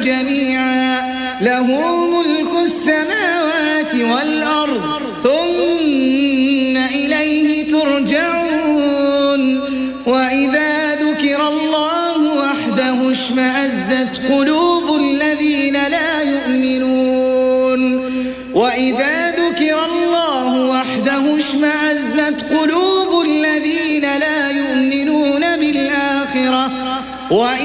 جميعا له ملك السماوات والأرض ثم إليه ترجعون وإذا ذكر الله وحده اشمأزت قلوب الذين لا يؤمنون وإذا ذكر الله وحده اشمأزت قلوب الذين لا يؤمنون بالآخرة